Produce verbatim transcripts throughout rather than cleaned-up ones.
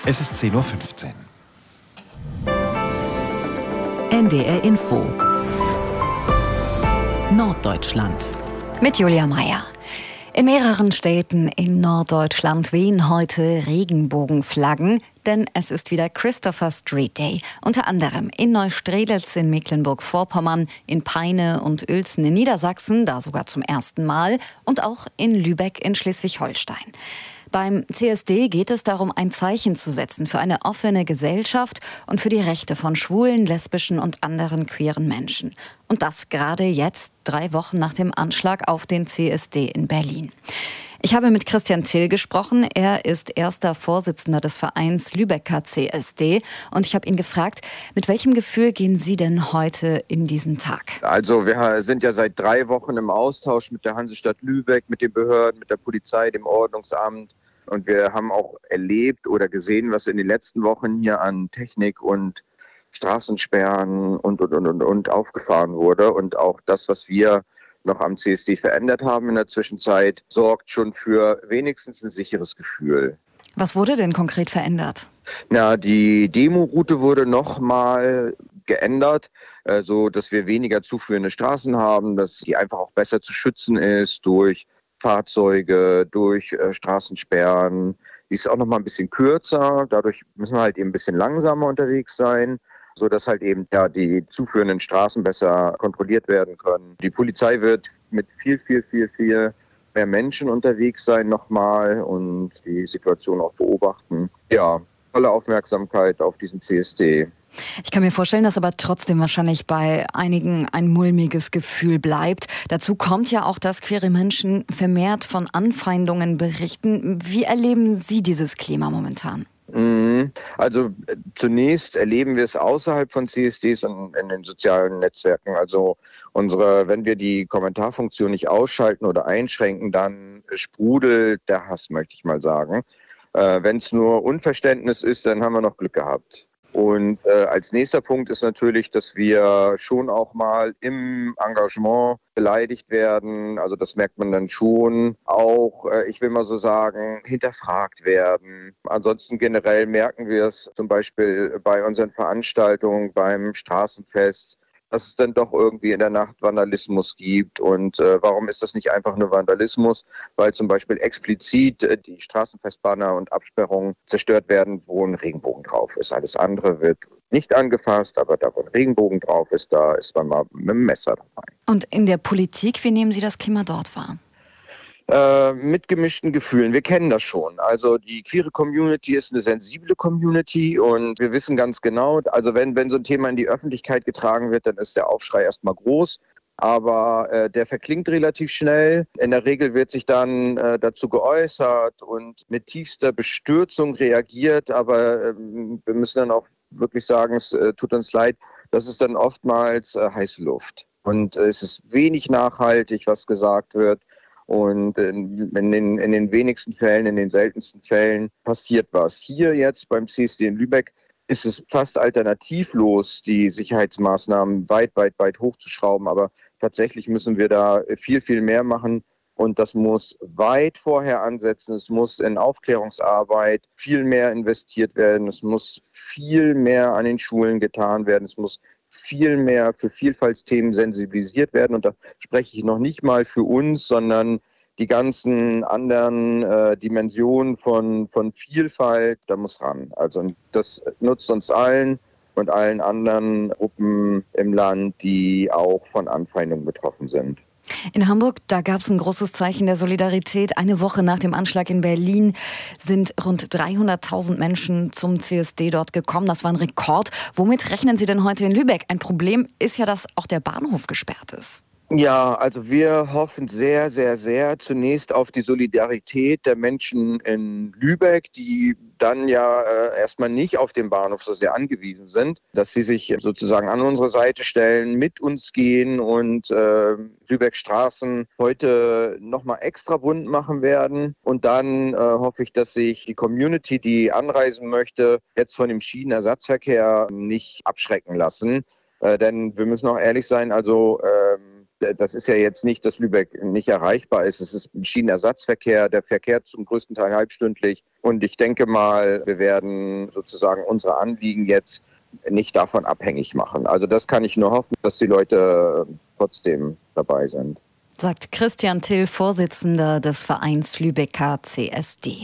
Es ist zehn Uhr fünfzehn. N D R Info Norddeutschland mit Julia Meyer. In mehreren Städten in Norddeutschland wehen heute Regenbogenflaggen, denn es ist wieder Christopher Street Day. Unter anderem in Neustrelitz in Mecklenburg-Vorpommern, in Peine und Uelzen in Niedersachsen, da sogar zum ersten Mal, und auch in Lübeck in Schleswig-Holstein. Beim C S D geht es darum, ein Zeichen zu setzen für eine offene Gesellschaft und für die Rechte von schwulen, lesbischen und anderen queeren Menschen. Und das gerade jetzt, drei Wochen nach dem Anschlag auf den C S D in Berlin. Ich habe mit Christian Till gesprochen. Er ist erster Vorsitzender des Vereins Lübecker C S D. Und ich habe ihn gefragt, mit welchem Gefühl gehen Sie denn heute in diesen Tag? Also wir sind ja seit drei Wochen im Austausch mit der Hansestadt Lübeck, mit den Behörden, mit der Polizei, dem Ordnungsamt. Und wir haben auch erlebt oder gesehen, was in den letzten Wochen hier an Technik und Straßensperren und, und, und, und, und aufgefahren wurde. Und auch das, was wir noch am C S D verändert haben in der Zwischenzeit, sorgt schon für wenigstens ein sicheres Gefühl. Was wurde denn konkret verändert? Na, die Demo-Route wurde nochmal geändert, äh, so dass wir weniger zuführende Straßen haben, dass die einfach auch besser zu schützen ist durch Fahrzeuge, durch äh, Straßensperren. Die ist auch noch mal ein bisschen kürzer. Dadurch müssen wir halt eben ein bisschen langsamer unterwegs sein, sodass halt eben ja die zuführenden Straßen besser kontrolliert werden können. Die Polizei wird mit viel, viel, viel, viel mehr Menschen unterwegs sein nochmal und die Situation auch beobachten. Ja, volle Aufmerksamkeit auf diesen C S D. Ich kann mir vorstellen, dass aber trotzdem wahrscheinlich bei einigen ein mulmiges Gefühl bleibt. Dazu kommt ja auch, dass queere Menschen vermehrt von Anfeindungen berichten. Wie erleben Sie dieses Klima momentan? Also zunächst erleben wir es außerhalb von C S Ds und in den sozialen Netzwerken. Also unsere, wenn wir die Kommentarfunktion nicht ausschalten oder einschränken, dann sprudelt der Hass, möchte ich mal sagen. Äh, wenn es nur Unverständnis ist, dann haben wir noch Glück gehabt. Und äh, als nächster Punkt ist natürlich, dass wir schon auch mal im Engagement beleidigt werden. Also das merkt man dann schon. Auch, äh, ich will mal so sagen, hinterfragt werden. Ansonsten generell merken wir es zum Beispiel bei unseren Veranstaltungen, beim Straßenfest, dass es dann doch irgendwie in der Nacht Vandalismus gibt. Und äh, warum ist das nicht einfach nur Vandalismus? Weil zum Beispiel explizit äh, die Straßenfestbanner und Absperrungen zerstört werden, wo ein Regenbogen drauf ist. Alles andere wird nicht angefasst, aber da, wo ein Regenbogen drauf ist, da ist man mal mit dem Messer dabei. Und in der Politik, wie nehmen Sie das Klima dort wahr? Äh, mit gemischten Gefühlen. Wir kennen das schon. Also die queere Community ist eine sensible Community und wir wissen ganz genau, also wenn, wenn so ein Thema in die Öffentlichkeit getragen wird, dann ist der Aufschrei erstmal groß. Aber äh, der verklingt relativ schnell. In der Regel wird sich dann äh, dazu geäußert und mit tiefster Bestürzung reagiert. Aber äh, wir müssen dann auch wirklich sagen, es äh, tut uns leid, das ist dann oftmals äh, heiße Luft. Und äh, es ist wenig nachhaltig, was gesagt wird. Und in den, in den wenigsten Fällen, in den seltensten Fällen passiert was. Hier jetzt beim C S D in Lübeck ist es fast alternativlos, die Sicherheitsmaßnahmen weit, weit, weit hochzuschrauben. Aber tatsächlich müssen wir da viel, viel mehr machen. Und das muss weit vorher ansetzen. Es muss in Aufklärungsarbeit viel mehr investiert werden. Es muss viel mehr an den Schulen getan werden. Es muss viel mehr für Vielfaltsthemen sensibilisiert werden. Und da spreche ich noch nicht mal für uns, sondern die ganzen anderen äh, Dimensionen von, von Vielfalt, da muss ran. Also das nutzt uns allen und allen anderen Gruppen im Land, die auch von Anfeindungen betroffen sind. In Hamburg, da gab es ein großes Zeichen der Solidarität. Eine Woche nach dem Anschlag in Berlin sind rund dreihunderttausend Menschen zum C S D dort gekommen. Das war ein Rekord. Womit rechnen Sie denn heute in Lübeck? Ein Problem ist ja, dass auch der Bahnhof gesperrt ist. Ja, also wir hoffen sehr, sehr, sehr zunächst auf die Solidarität der Menschen in Lübeck, die dann ja äh, erstmal nicht auf den Bahnhof so sehr angewiesen sind, dass sie sich sozusagen an unsere Seite stellen, mit uns gehen und äh, Lübeck Straßen heute nochmal extra bunt machen werden. Und dann äh, hoffe ich, dass sich die Community, die anreisen möchte, jetzt von dem Schienenersatzverkehr nicht abschrecken lassen. Äh, denn wir müssen auch ehrlich sein, also äh, Das ist ja jetzt nicht, dass Lübeck nicht erreichbar ist. Es ist ein Schienenersatzverkehr, der Verkehr zum größten Teil halbstündlich. Und ich denke mal, wir werden sozusagen unsere Anliegen jetzt nicht davon abhängig machen. Also das kann ich nur hoffen, dass die Leute trotzdem dabei sind. Sagt Christian Till, Vorsitzender des Vereins Lübecker C S D.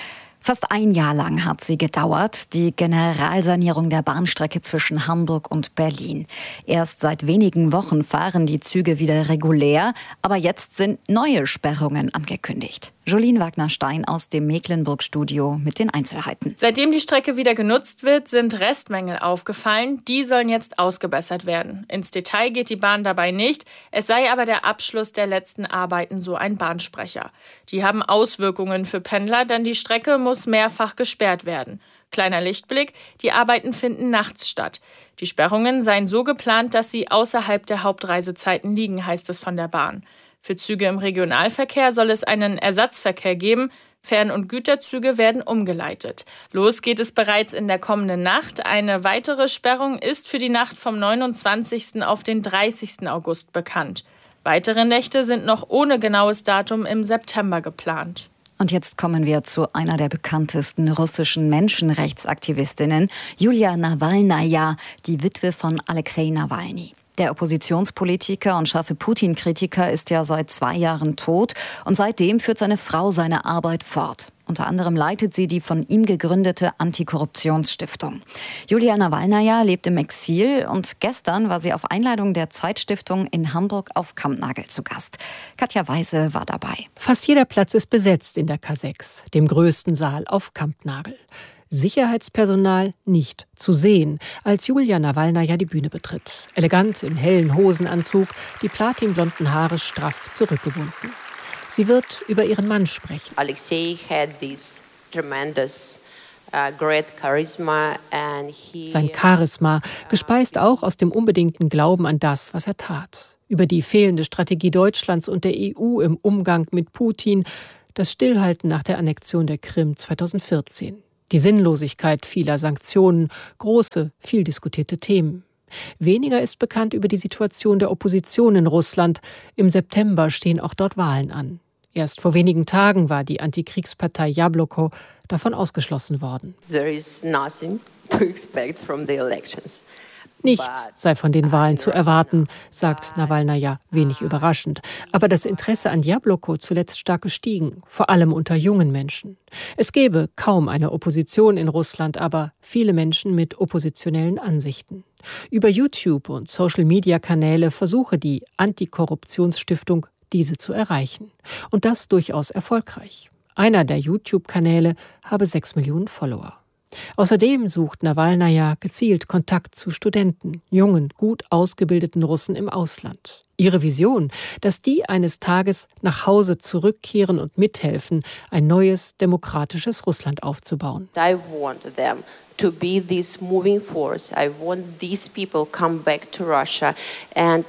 Fast ein Jahr lang hat sie gedauert, die Generalsanierung der Bahnstrecke zwischen Hamburg und Berlin. Erst seit wenigen Wochen fahren die Züge wieder regulär, aber jetzt sind neue Sperrungen angekündigt. Jolien Wagner-Stein aus dem Mecklenburg-Studio mit den Einzelheiten. Seitdem die Strecke wieder genutzt wird, sind Restmängel aufgefallen. Die sollen jetzt ausgebessert werden. Ins Detail geht die Bahn dabei nicht. Es sei aber der Abschluss der letzten Arbeiten, so ein Bahnsprecher. Die haben Auswirkungen für Pendler, denn die Strecke muss mehrfach gesperrt werden. Kleiner Lichtblick, die Arbeiten finden nachts statt. Die Sperrungen seien so geplant, dass sie außerhalb der Hauptreisezeiten liegen, heißt es von der Bahn. Für Züge im Regionalverkehr soll es einen Ersatzverkehr geben. Fern- und Güterzüge werden umgeleitet. Los geht es bereits in der kommenden Nacht. Eine weitere Sperrung ist für die Nacht vom neunundzwanzigsten auf den dreißigsten August bekannt. Weitere Nächte sind noch ohne genaues Datum im September geplant. Und jetzt kommen wir zu einer der bekanntesten russischen Menschenrechtsaktivistinnen, Julia Nawalnaja, die Witwe von Alexei Nawalny. Der Oppositionspolitiker und scharfe Putin-Kritiker ist ja seit zwei Jahren tot und seitdem führt seine Frau seine Arbeit fort. Unter anderem leitet sie die von ihm gegründete Antikorruptionsstiftung. Julia Nawalnaja lebt im Exil und gestern war sie auf Einladung der Zeitstiftung in Hamburg auf Kampnagel zu Gast. Katja Weise war dabei. Fast jeder Platz ist besetzt in der K sechs, dem größten Saal auf Kampnagel. Sicherheitspersonal nicht zu sehen, als Julia Nawalnaja die Bühne betritt. Elegant im hellen Hosenanzug, die platinblonden Haare straff zurückgebunden. Sie wird über ihren Mann sprechen. Alexei had this tremendous uh, great charisma and he Sein Charisma, gespeist auch aus dem unbedingten Glauben an das, was er tat. Über die fehlende Strategie Deutschlands und der E U im Umgang mit Putin, das Stillhalten nach der Annexion der Krim zweitausendvierzehn. Die Sinnlosigkeit vieler Sanktionen, große, viel diskutierte Themen. Weniger ist bekannt über die Situation der Opposition in Russland. Im September stehen auch dort Wahlen an. Erst vor wenigen Tagen war die Antikriegspartei Jabloko davon ausgeschlossen worden. There is nothing to expect from the elections. Nichts sei von den Wahlen zu erwarten, sagt Nawalnaja, wenig überraschend. Aber das Interesse an Jabloko zuletzt stark gestiegen, vor allem unter jungen Menschen. Es gäbe kaum eine Opposition in Russland, aber viele Menschen mit oppositionellen Ansichten. Über YouTube und Social-Media-Kanäle versuche die Antikorruptionsstiftung, diese zu erreichen. Und das durchaus erfolgreich. Einer der YouTube-Kanäle habe sechs Millionen Follower. Außerdem sucht Nawalnaja gezielt Kontakt zu Studenten, jungen, gut ausgebildeten Russen im Ausland. Ihre Vision, dass die eines Tages nach Hause zurückkehren und mithelfen, ein neues, demokratisches Russland aufzubauen. I want them to be this moving force. I want these people come back to Russia and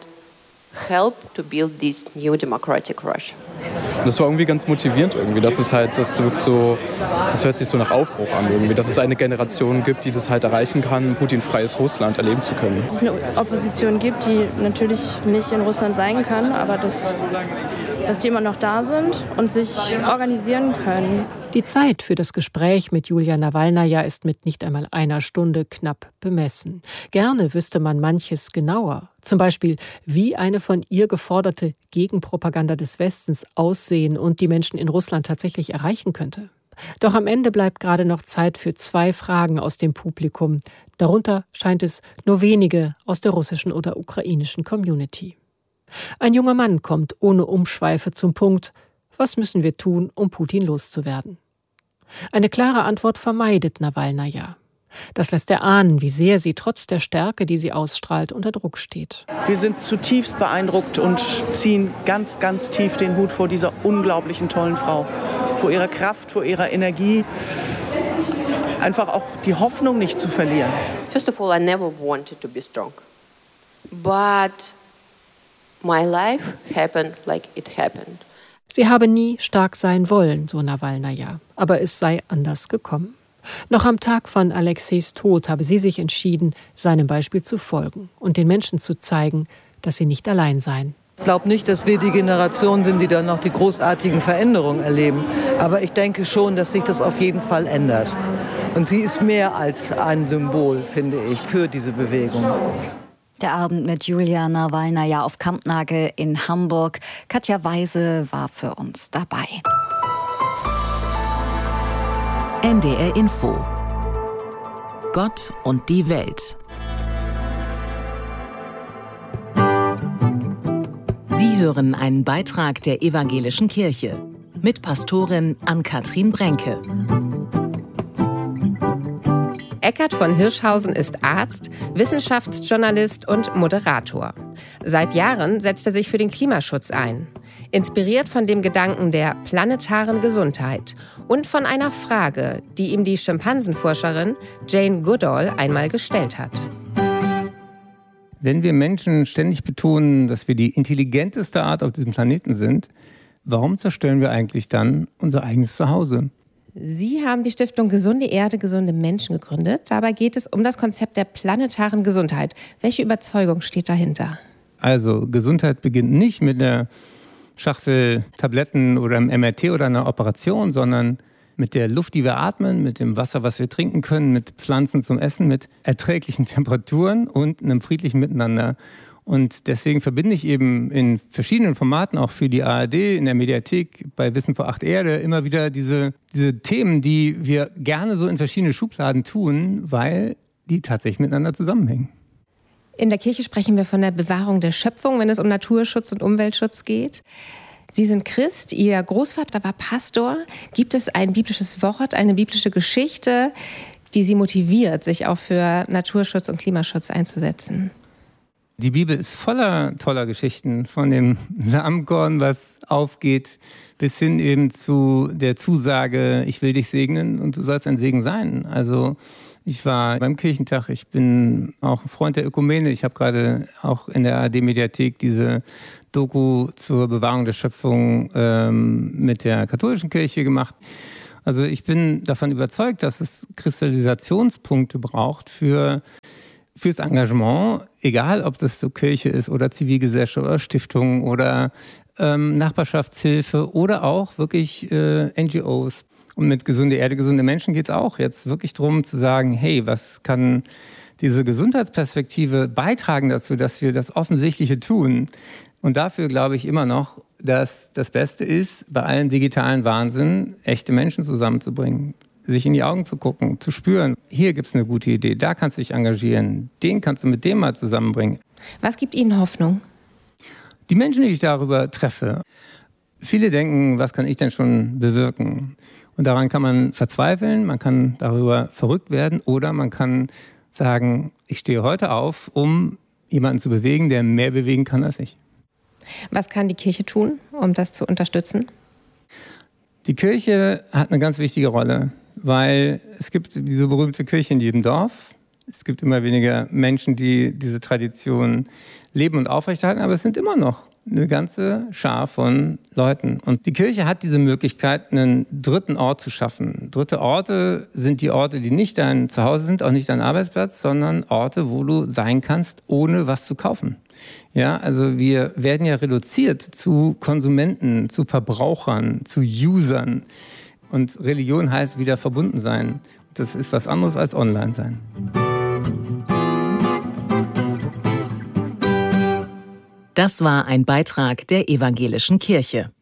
help to build this new democratic Russia. Das war irgendwie ganz motivierend irgendwie, dass es halt, das wirkt so, das hört sich so nach Aufbruch an irgendwie, dass es eine Generation gibt, die das halt erreichen kann, putinfreies Russland erleben zu können. Dass es eine Opposition gibt, die natürlich nicht in Russland sein kann, aber dass, dass die immer noch da sind und sich organisieren können. Die Zeit für das Gespräch mit Julia Nawalnaja ist mit nicht einmal einer Stunde knapp bemessen. Gerne wüsste man manches genauer. Zum Beispiel, wie eine von ihr geforderte Gegenpropaganda des Westens aussehen und die Menschen in Russland tatsächlich erreichen könnte. Doch am Ende bleibt gerade noch Zeit für zwei Fragen aus dem Publikum. Darunter scheint es nur wenige aus der russischen oder ukrainischen Community. Ein junger Mann kommt ohne Umschweife zum Punkt: Was müssen wir tun, um Putin loszuwerden? Eine klare Antwort vermeidet Nawalnaja. Das lässt erahnen, wie sehr sie trotz der Stärke, die sie ausstrahlt, unter Druck steht. Wir sind zutiefst beeindruckt und ziehen ganz, ganz tief den Hut vor dieser unglaublichen tollen Frau. Vor ihrer Kraft, vor ihrer Energie. Einfach auch die Hoffnung nicht zu verlieren. First of all, I never wanted to be strong. But my life happened like it happened. Sie habe nie stark sein wollen, so Nawalnaja. Aber es sei anders gekommen. Noch am Tag von Alexeis Tod habe sie sich entschieden, seinem Beispiel zu folgen und den Menschen zu zeigen, dass sie nicht allein seien. Ich glaube nicht, dass wir die Generation sind, die dann noch die großartigen Veränderungen erleben. Aber ich denke schon, dass sich das auf jeden Fall ändert. Und sie ist mehr als ein Symbol, finde ich, für diese Bewegung. Der Abend mit Julia Nawalnaja auf Kampnagel in Hamburg. Katja Weise war für uns dabei. N D R Info. Gott und die Welt. Sie hören einen Beitrag der Evangelischen Kirche mit Pastorin Ann-Kathrin Brenke. Eckhard von Hirschhausen ist Arzt, Wissenschaftsjournalist und Moderator. Seit Jahren setzt er sich für den Klimaschutz ein. Inspiriert von dem Gedanken der planetaren Gesundheit und von einer Frage, die ihm die Schimpansenforscherin Jane Goodall einmal gestellt hat. Wenn wir Menschen ständig betonen, dass wir die intelligenteste Art auf diesem Planeten sind, warum zerstören wir eigentlich dann unser eigenes Zuhause? Sie haben die Stiftung Gesunde Erde, gesunde Menschen gegründet. Dabei geht es um das Konzept der planetaren Gesundheit. Welche Überzeugung steht dahinter? Also Gesundheit beginnt nicht mit der Schachtel Tabletten oder einem M R T oder einer Operation, sondern mit der Luft, die wir atmen, mit dem Wasser, was wir trinken können, mit Pflanzen zum Essen, mit erträglichen Temperaturen und einem friedlichen Miteinander. Und deswegen verbinde ich eben in verschiedenen Formaten, auch für die A R D, in der Mediathek, bei Wissen vor acht Erde, immer wieder diese, diese Themen, die wir gerne so in verschiedene Schubladen tun, weil die tatsächlich miteinander zusammenhängen. In der Kirche sprechen wir von der Bewahrung der Schöpfung, wenn es um Naturschutz und Umweltschutz geht. Sie sind Christ, Ihr Großvater war Pastor. Gibt es ein biblisches Wort, eine biblische Geschichte, die Sie motiviert, sich auch für Naturschutz und Klimaschutz einzusetzen? Die Bibel ist voller toller Geschichten, von dem Samenkorn, was aufgeht, bis hin eben zu der Zusage, ich will dich segnen und du sollst ein Segen sein. Also ich war beim Kirchentag, ich bin auch ein Freund der Ökumene. Ich habe gerade auch in der A R D-Mediathek diese Doku zur Bewahrung der Schöpfung ähm, mit der katholischen Kirche gemacht. Also ich bin davon überzeugt, dass es Kristallisationspunkte braucht für fürs Engagement, egal ob das so Kirche ist oder Zivilgesellschaft oder Stiftung oder ähm, Nachbarschaftshilfe oder auch wirklich äh, N G Os. Und mit Gesunde Erde, gesunde Menschen geht es auch jetzt wirklich darum zu sagen, hey, was kann diese Gesundheitsperspektive beitragen dazu, dass wir das Offensichtliche tun? Und dafür glaube ich immer noch, dass das Beste ist, bei allem digitalen Wahnsinn echte Menschen zusammenzubringen. Sich in die Augen zu gucken, zu spüren, hier gibt es eine gute Idee, da kannst du dich engagieren, den kannst du mit dem mal zusammenbringen. Was gibt Ihnen Hoffnung? Die Menschen, die ich darüber treffe. Viele denken, was kann ich denn schon bewirken? Und daran kann man verzweifeln, man kann darüber verrückt werden oder man kann sagen, ich stehe heute auf, um jemanden zu bewegen, der mehr bewegen kann als ich. Was kann die Kirche tun, um das zu unterstützen? Die Kirche hat eine ganz wichtige Rolle, weil es gibt diese berühmte Kirche in jedem Dorf. Es gibt immer weniger Menschen, die diese Tradition leben und aufrechterhalten, aber es sind immer noch eine ganze Schar von Leuten. Und die Kirche hat diese Möglichkeit, einen dritten Ort zu schaffen. Dritte Orte sind die Orte, die nicht dein Zuhause sind, auch nicht dein Arbeitsplatz, sondern Orte, wo du sein kannst, ohne was zu kaufen. Ja, also wir werden ja reduziert zu Konsumenten, zu Verbrauchern, zu Usern. Und Religion heißt wieder verbunden sein. Das ist was anderes als online sein. Das war ein Beitrag der Evangelischen Kirche.